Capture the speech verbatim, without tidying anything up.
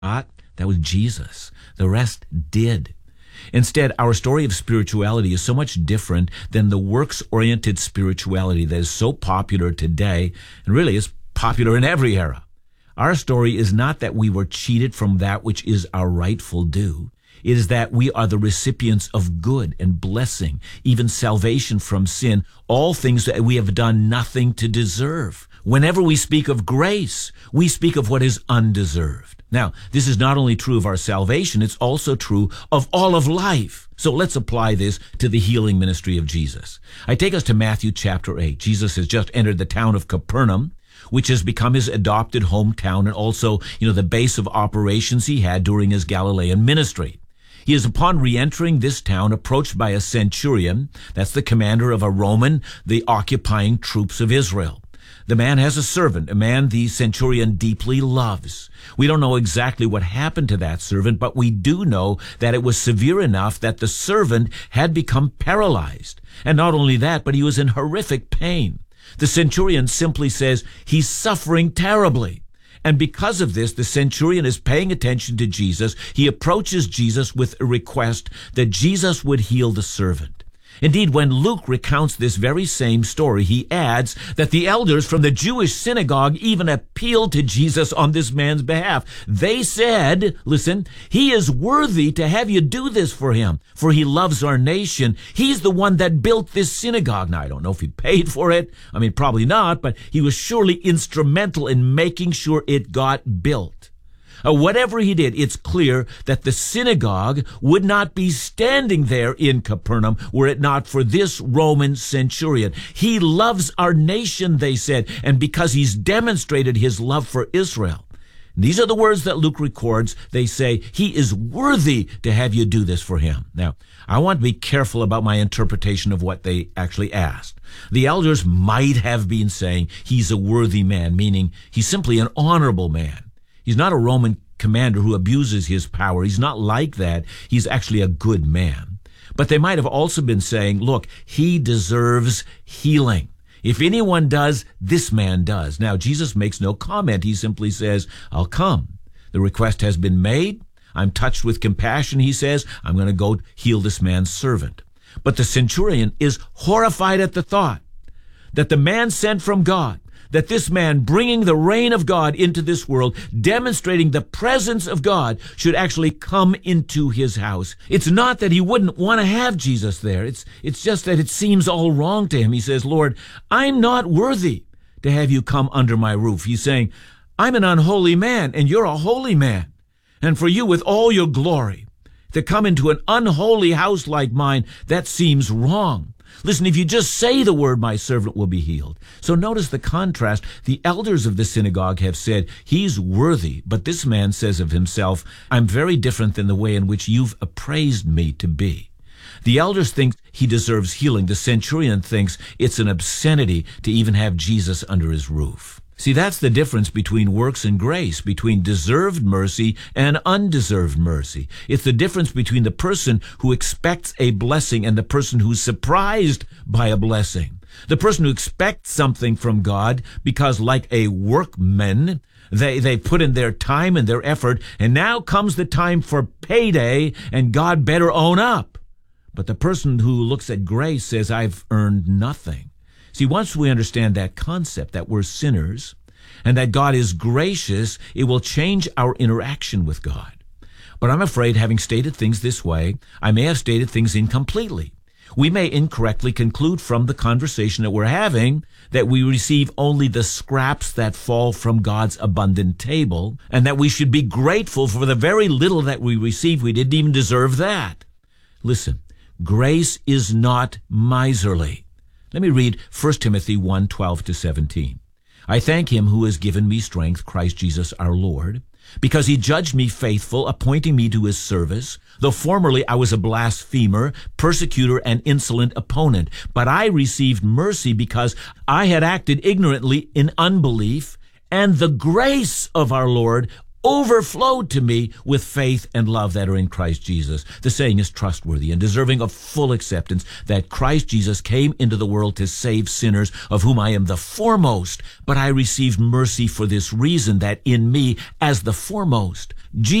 not. That was Jesus. The rest did. Instead, our story of spirituality is so much different than the works-oriented spirituality that is so popular today, and really is popular in every era. Our story is not that we were cheated from that which is our rightful due. It is that we are the recipients of good and blessing, even salvation from sin, all things that we have done nothing to deserve. Whenever we speak of grace, we speak of what is undeserved. Now, this is not only true of our salvation, it's also true of all of life. So let's apply this to the healing ministry of Jesus. I take us to Matthew chapter eight. Jesus has just entered the town of Capernaum, which has become his adopted hometown and also, you know, the base of operations he had during his Galilean ministry. He is, upon re-entering this town, approached by a centurion, that's the commander of a Roman, the occupying troops of Israel. The man has a servant, a man the centurion deeply loves. We don't know exactly what happened to that servant, but we do know that it was severe enough that the servant had become paralyzed. And not only that, but he was in horrific pain. The centurion simply says, he's suffering terribly. And because of this, the centurion is paying attention to Jesus. He approaches Jesus with a request that Jesus would heal the servant. Indeed, when Luke recounts this very same story, he adds that the elders from the Jewish synagogue even appealed to Jesus on this man's behalf. They said, listen, he is worthy to have you do this for him, for he loves our nation. He's the one that built this synagogue. Now, I don't know if he paid for it. I mean, probably not, but he was surely instrumental in making sure it got built. Uh, whatever he did, it's clear that the synagogue would not be standing there in Capernaum were it not for this Roman centurion. He loves our nation, they said, and because he's demonstrated his love for Israel. These are the words that Luke records. They say, he is worthy to have you do this for him. Now, I want to be careful about my interpretation of what they actually asked. The elders might have been saying he's a worthy man, meaning he's simply an honorable man. He's not a Roman commander who abuses his power. He's not like that. He's actually a good man. But they might have also been saying, look, he deserves healing. If anyone does, this man does. Now, Jesus makes no comment. He simply says, I'll come. The request has been made. I'm touched with compassion, he says. I'm going to go heal this man's servant. But the centurion is horrified at the thought that the man sent from God, that this man bringing the reign of God into this world, demonstrating the presence of God, should actually come into his house. It's not that he wouldn't want to have Jesus there. It's, it's just that it seems all wrong to him. He says, Lord, I'm not worthy to have you come under my roof. He's saying, I'm an unholy man and you're a holy man. And for you with all your glory to come into an unholy house like mine, that seems wrong. Listen, if you just say the word, my servant will be healed. So notice the contrast. The elders of the synagogue have said, he's worthy, but this man says of himself, I'm very different than the way in which you've appraised me to be. The elders think he deserves healing. The centurion thinks it's an obscenity to even have Jesus under his roof. See, that's the difference between works and grace, between deserved mercy and undeserved mercy. It's the difference between the person who expects a blessing and the person who's surprised by a blessing. The person who expects something from God because, like a workman, they, they put in their time and their effort, and now comes the time for payday, and God better own up. But the person who looks at grace says, I've earned nothing. See, once we understand that concept, that we're sinners and that God is gracious, it will change our interaction with God. But I'm afraid, having stated things this way, I may have stated things incompletely. We may incorrectly conclude from the conversation that we're having that we receive only the scraps that fall from God's abundant table, and that we should be grateful for the very little that we receive. We didn't even deserve that. Listen, grace is not miserly. Let me read First Timothy one, twelve to seventeen. I thank him who has given me strength, Christ Jesus our Lord, because he judged me faithful, appointing me to his service. Though formerly I was a blasphemer, persecutor, and insolent opponent, but I received mercy because I had acted ignorantly in unbelief, and the grace of our Lord overflowed to me with faith and love that are in Christ Jesus. The saying is trustworthy and deserving of full acceptance, that Christ Jesus came into the world to save sinners, of whom I am the foremost, but I received mercy for this reason, that in me, as the foremost,